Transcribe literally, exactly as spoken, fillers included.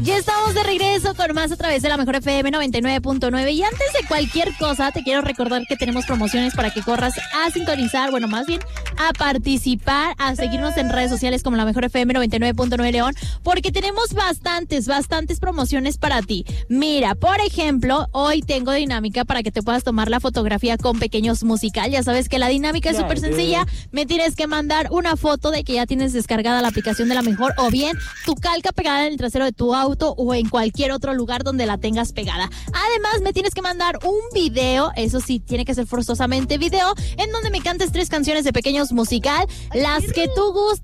Ya estamos de regreso con más a través de la Mejor F M noventa y nueve punto nueve. Y antes de cualquier cosa, te quiero recordar que tenemos promociones para que corras a sintonizar, bueno, más bien a participar, a seguirnos en redes sociales como la Mejor F M noventa y nueve punto nueve León, porque tenemos bastantes, bastantes promociones para ti. Mira, por ejemplo, hoy tengo dinámica para que te puedas tomar la fotografía con Pequeños Musical. Ya sabes que la dinámica es súper sencilla. Me tienes que mandar una foto de que ya tienes descargada la aplicación de La Mejor, o bien tu calca pegada en el trasero de tu auto o en cualquier otro lugar donde la tengas pegada. Además, me tienes que mandar un video, eso sí, tiene que ser forzosamente video, en donde me cantes tres canciones de Pequeños Musical, las que tú gustes.